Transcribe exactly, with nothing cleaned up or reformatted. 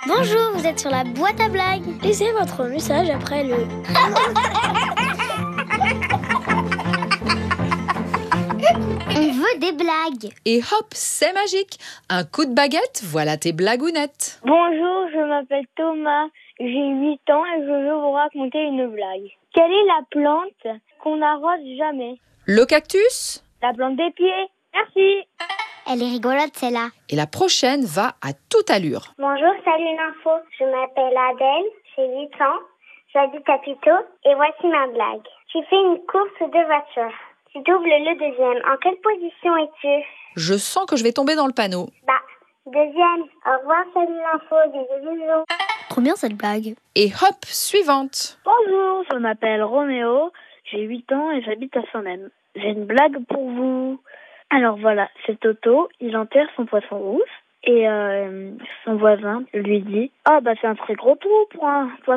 Bonjour, vous êtes sur la boîte à blagues. Laissez votre message après le... On veut des blagues. Et hop, c'est magique. Un coup de baguette, voilà tes blagounettes. Bonjour, je m'appelle Thomas, j'ai huit ans et je veux vous raconter une blague. Quelle est la plante qu'on n'arrose jamais? Le cactus? La plante des pieds. Merci. Elle est rigolote celle-là. Et la prochaine va à toute allure. Bonjour, salut l'info. Je m'appelle Adèle, j'ai huit ans, j'habite à Puteaux et voici ma blague. Tu fais une course de voiture. Tu doubles le deuxième. En quelle position es-tu? Je sens que je vais tomber dans le panneau. Bah, deuxième. Au revoir, salut l'info. Bisous, bisous. Trop bien cette blague. Et hop, suivante. Bonjour, je m'appelle Roméo, j'ai huit ans et j'habite à Saint-Même. J'ai une blague pour vous. Alors voilà, c'est Toto, il enterre son poisson rouge et euh, son voisin lui dit « Ah bah c'est un très gros trou pour un poisson.